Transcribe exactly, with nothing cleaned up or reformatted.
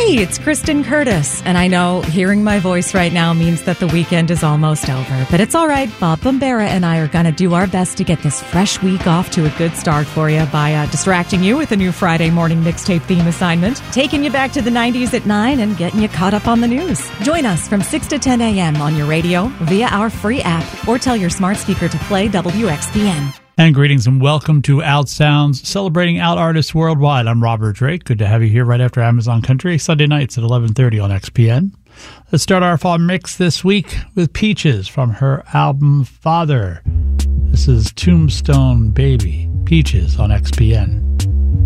Hey, it's Kristen Curtis, and I know hearing my voice right now means that the weekend is almost over, but it's all right. Bob Bombera and I are going to do our best to get this fresh week off to a good start for you by uh, distracting you with a new Friday morning mixtape theme assignment, taking you back to the nineties at nine, and getting you caught up on the news. Join us from six to ten a.m. on your radio, via our free app, or tell your smart speaker to play W X P N. And greetings and welcome to Out Sounds, celebrating out artists worldwide. I'm Robert Drake. Good to have you here right after Amazon Country, Sunday nights at eleven thirty on X P N. Let's start our fall mix this week with Peaches from her album Father. This is Tombstone Baby, Peaches on X P N.